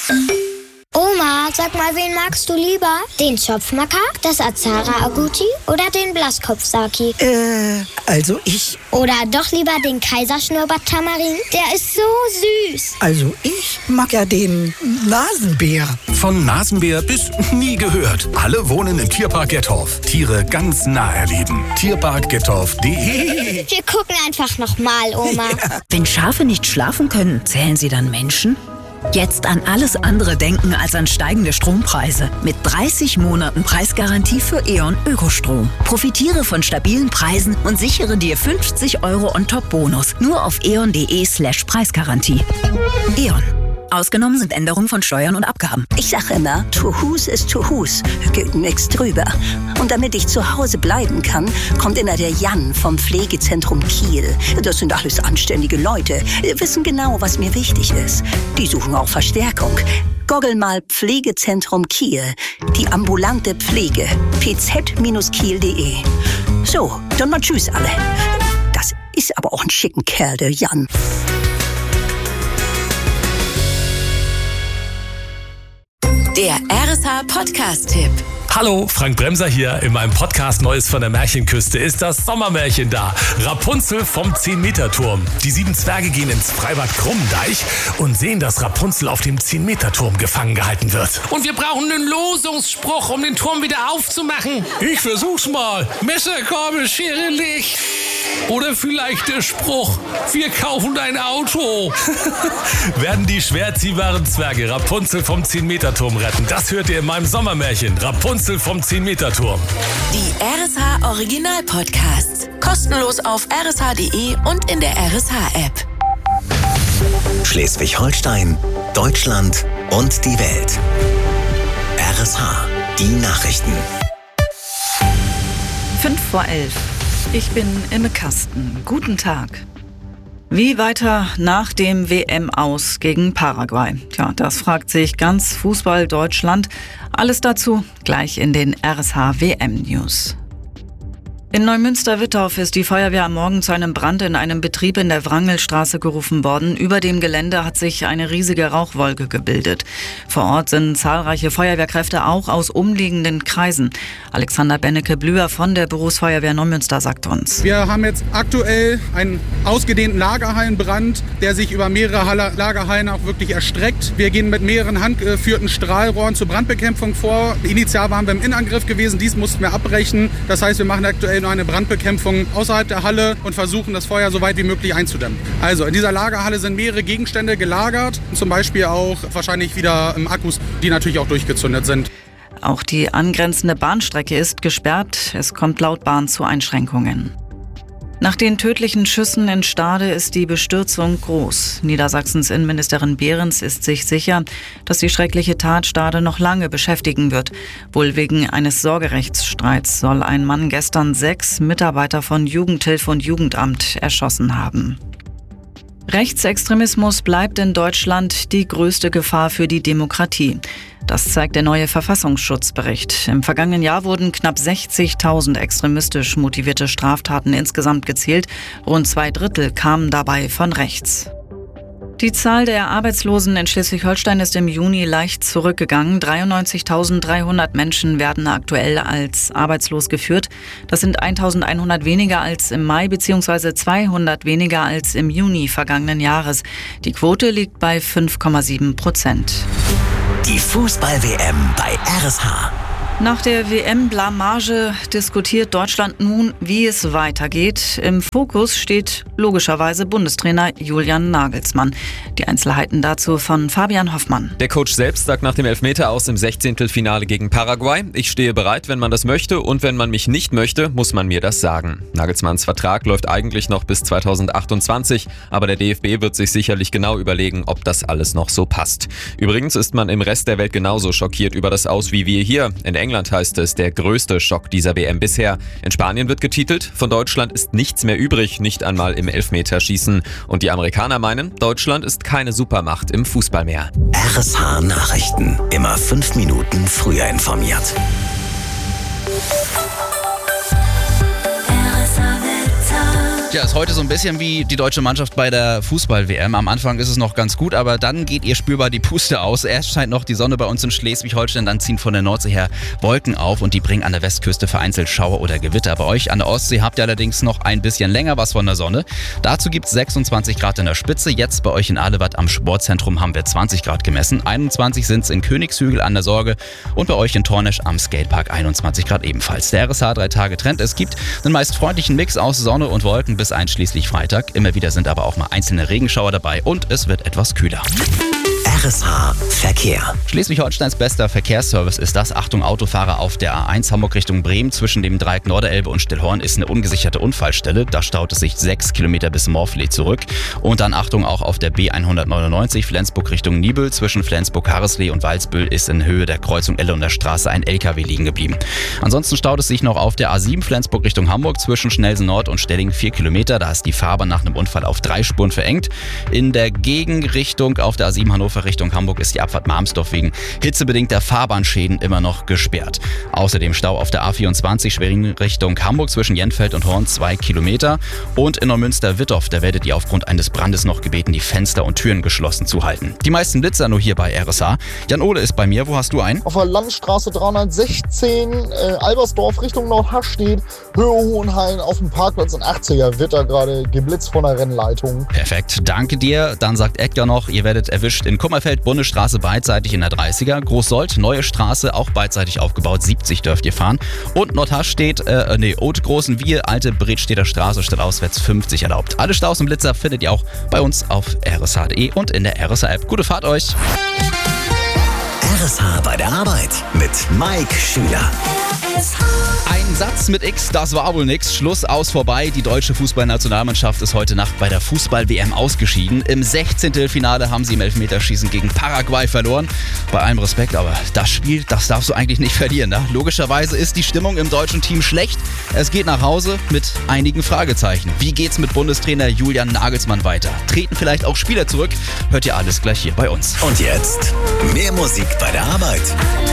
Oma, sag mal, wen magst du lieber? Den Zopfmacker, das Azara-Agouti oder den Blaskopf-Saki? Also ich... Oder doch lieber den Kaiserschnurrbart-Tamarin? Der ist so süß. Also ich mag ja den Nasenbär. Von Nasenbär bis nie gehört. Alle wohnen im Tierpark Gettorf. Tiere ganz nah erleben. Tierparkgettorf.de. Wir gucken einfach nochmal, Oma. Ja. Wenn Schafe nicht schlafen können, zählen sie dann Menschen? Jetzt an alles andere denken als an steigende Strompreise. Mit 30 Monaten Preisgarantie für E.ON Ökostrom. Profitiere von stabilen Preisen und sichere dir 50 € on-top-Bonus. Nur auf eon.de/Preisgarantie. E.ON. Ausgenommen sind Änderungen von Steuern und Abgaben. Ich sag immer, to Hus ist to Hus. Geht nix drüber. Und damit ich zu Hause bleiben kann, kommt immer der Jan vom Pflegezentrum Kiel. Das sind alles anständige Leute, wissen genau, was mir wichtig ist. Die suchen auch Verstärkung. Googel mal Pflegezentrum Kiel. Die ambulante Pflege. pz-kiel.de. So, dann mal tschüss alle. Das ist aber auch ein schicken Kerl, der Jan. Der RSH-Podcast-Tipp. Hallo, Frank Bremser hier. In meinem Podcast Neues von der Märchenküste ist das Sommermärchen da. Rapunzel vom 10-Meter-Turm. Die 7 Zwerge gehen ins Freibad Krummdeich und sehen, dass Rapunzel auf dem 10-Meter-Turm gefangen gehalten wird. Und wir brauchen einen Losungsspruch, um den Turm wieder aufzumachen. Ich versuch's mal. Messer, Gabel, Schere, Licht. Oder vielleicht der Spruch, wir kaufen dein Auto. Werden die schwer ziehbaren Zwerge Rapunzel vom 10-Meter-Turm retten? Das hört ihr in meinem Sommermärchen. Rapunzel vom 10-Meter-Turm. Die RSH Original-Podcasts. Kostenlos auf rsh.de und in der RSH-App. Schleswig-Holstein, Deutschland und die Welt. RSH, die Nachrichten. 11:05. Ich bin Imme Kasten. Guten Tag. Wie weiter nach dem WM-Aus gegen Paraguay? Tja, das fragt sich ganz Fußball Deutschland. Alles dazu gleich in den RSH-WM-News. In Neumünster-Wittorf ist die Feuerwehr am Morgen zu einem Brand in einem Betrieb in der Wrangelstraße gerufen worden. Über dem Gelände hat sich eine riesige Rauchwolke gebildet. Vor Ort sind zahlreiche Feuerwehrkräfte auch aus umliegenden Kreisen. Alexander Bennecke-Blüher von der Berufsfeuerwehr Neumünster sagt uns: Wir haben jetzt aktuell einen ausgedehnten Lagerhallenbrand, der sich über mehrere Lagerhallen auch wirklich erstreckt. Wir gehen mit mehreren handgeführten Strahlrohren zur Brandbekämpfung vor. Initial waren wir im Innenangriff gewesen, dies mussten wir abbrechen. Das heißt, wir machen aktuell nur eine Brandbekämpfung außerhalb der Halle und versuchen, das Feuer so weit wie möglich einzudämmen. Also in dieser Lagerhalle sind mehrere Gegenstände gelagert, zum Beispiel auch wahrscheinlich wieder Akkus, die natürlich auch durchgezündet sind. Auch die angrenzende Bahnstrecke ist gesperrt. Es kommt laut Bahn zu Einschränkungen. Nach den tödlichen Schüssen in Stade ist die Bestürzung groß. Niedersachsens Innenministerin Behrens ist sich sicher, dass die schreckliche Tat Stade noch lange beschäftigen wird. Wohl wegen eines Sorgerechtsstreits soll ein Mann gestern 6 Mitarbeiter von Jugendhilfe und Jugendamt erschossen haben. Rechtsextremismus bleibt in Deutschland die größte Gefahr für die Demokratie. Das zeigt der neue Verfassungsschutzbericht. Im vergangenen Jahr wurden knapp 60.000 extremistisch motivierte Straftaten insgesamt gezählt. Rund 2/3 kamen dabei von rechts. Die Zahl der Arbeitslosen in Schleswig-Holstein ist im Juni leicht zurückgegangen. 93.300 Menschen werden aktuell als arbeitslos geführt. Das sind 1.100 weniger als im Mai bzw. 200 weniger als im Juni vergangenen Jahres. Die Quote liegt bei 5,7%. Die Fußball-WM bei RSH. Nach der WM-Blamage diskutiert Deutschland nun, wie es weitergeht. Im Fokus steht logischerweise Bundestrainer Julian Nagelsmann. Die Einzelheiten dazu von Fabian Hoffmann. Der Coach selbst sagt nach dem Elfmeter aus im 16. Finale gegen Paraguay: Ich stehe bereit, wenn man das möchte, und wenn man mich nicht möchte, muss man mir das sagen. Nagelsmanns Vertrag läuft eigentlich noch bis 2028, aber der DFB wird sich sicherlich genau überlegen, ob das alles noch so passt. Übrigens ist man im Rest der Welt genauso schockiert über das Aus wie wir hier. In England heißt es, der größte Schock dieser WM bisher. In Spanien wird getitelt, von Deutschland ist nichts mehr übrig, nicht einmal im Elfmeterschießen. Und die Amerikaner meinen, Deutschland ist keine Supermacht im Fußball mehr. RSH Nachrichten. Immer 5 Minuten früher informiert. Ja, ist heute so ein bisschen wie die deutsche Mannschaft bei der Fußball-WM. Am Anfang ist es noch ganz gut, aber dann geht ihr spürbar die Puste aus. Erst scheint noch die Sonne bei uns in Schleswig-Holstein, dann ziehen von der Nordsee her Wolken auf und die bringen an der Westküste vereinzelt Schauer oder Gewitter. Bei euch an der Ostsee habt ihr allerdings noch ein bisschen länger was von der Sonne. Dazu gibt es 26 Grad in der Spitze. Jetzt bei euch in Alewatt am Sportzentrum haben wir 20 Grad gemessen. 21 sind es in Königshügel an der Sorge und bei euch in Tornesch am Skatepark 21 Grad ebenfalls. Der RSH 3-Tage-Trend. Es gibt einen meist freundlichen Mix aus Sonne und Wolken bis einschließlich Freitag. Immer wieder sind aber auch mal einzelne Regenschauer dabei und es wird etwas kühler. RSH Verkehr. Schleswig-Holsteins bester Verkehrsservice ist das. Achtung, Autofahrer auf der A1 Hamburg Richtung Bremen. Zwischen dem Dreieck Norderelbe und Stillhorn ist eine ungesicherte Unfallstelle. Da staut es sich 6 Kilometer bis Morphley zurück. Und dann Achtung auch auf der B199 Flensburg Richtung Nibel. Zwischen Flensburg-Harreslee und Walsbüll ist in Höhe der Kreuzung Ellunder Straße ein LKW liegen geblieben. Ansonsten staut es sich noch auf der A7 Flensburg Richtung Hamburg zwischen Schnelsen Nord und Stelling 4 Kilometer. Da ist die Fahrbahn nach einem Unfall auf 3 Spuren verengt. In der Gegenrichtung auf der A7 Hannover Richtung Hamburg ist die Abfahrt Marmsdorf wegen hitzebedingter Fahrbahnschäden immer noch gesperrt. Außerdem Stau auf der A24 Schwerin Richtung Hamburg zwischen Jenfeld und Horn 2 Kilometer. Und in Neumünster-Wittorf, da werdet ihr aufgrund eines Brandes noch gebeten, die Fenster und Türen geschlossen zu halten. Die meisten Blitzer nur hier bei RSH. Jan-Ole ist bei mir. Wo hast du einen? Auf der Landstraße 316, Albersdorf Richtung Nordhastedt, Höhe Hohenhain auf dem Parkplatz in 80er wird da gerade geblitzt von der Rennleitung. Perfekt, danke dir. Dann sagt Edgar noch, ihr werdet erwischt in Kummerfeld, Bundesstraße beidseitig in der 30er. Großsold, neue Straße, auch beidseitig aufgebaut, 70 dürft ihr fahren. Und Nordhastedt, Großenwiel, alte Bredstedter Straße, stadtauswärts 50 erlaubt. Alle Staus und Blitzer findet ihr auch bei uns auf rsh.de und in der RSH-App. Gute Fahrt euch! RSH bei der Arbeit mit Mike Schüler. Ein Satz mit X, das war wohl nix. Schluss, aus, vorbei. Die deutsche Fußballnationalmannschaft ist heute Nacht bei der Fußball-WM ausgeschieden. Im 16. Finale haben sie im Elfmeterschießen gegen Paraguay verloren. Bei allem Respekt, aber das Spiel, das darfst du eigentlich nicht verlieren. Ne? Logischerweise ist die Stimmung im deutschen Team schlecht. Es geht nach Hause mit einigen Fragezeichen. Wie geht's mit Bundestrainer Julian Nagelsmann weiter? Treten vielleicht auch Spieler zurück? Hört ihr alles gleich hier bei uns. Und jetzt mehr Musik bei der Arbeit.